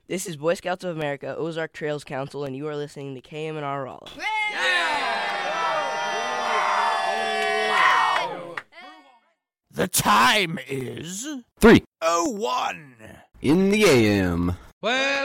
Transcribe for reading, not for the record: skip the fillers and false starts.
This is Boy Scouts of America, Ozark Trails Council, and you are listening to KMNR Rolla. The time is 3:01 in the AM. Well,